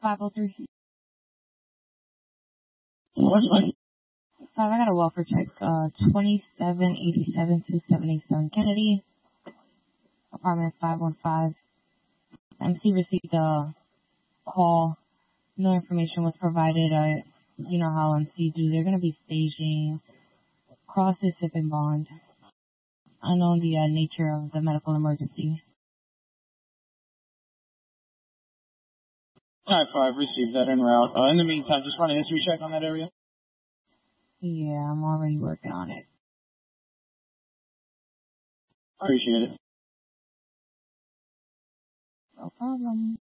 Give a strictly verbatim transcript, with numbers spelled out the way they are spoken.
five oh three. What's my? Five, I got a welfare check. Uh, twenty-seven eighty-seven two seven eight seven Kennedy, apartment five one five. M C received a call. No information was provided. Uh, you know how M C do. They're going to be staging crosses, sip and bond. Unknown the uh, nature of the medical emergency. Alright, five, received that en route. Uh, in the meantime, just run a history check on that area. Yeah, I'm already working on it. Appreciate it. No problem.